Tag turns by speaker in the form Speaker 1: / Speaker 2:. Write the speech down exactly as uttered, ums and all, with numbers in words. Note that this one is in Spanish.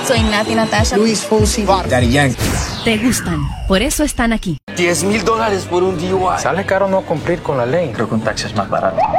Speaker 1: Soy Nati Natasha.
Speaker 2: Luis Fonsi.
Speaker 3: Daddy Yankee.
Speaker 4: Te gustan, por eso están aquí.
Speaker 5: diez mil dólares por un D U I.
Speaker 6: Sale caro no cumplir con la ley.
Speaker 7: Creo que un taxi es más barato.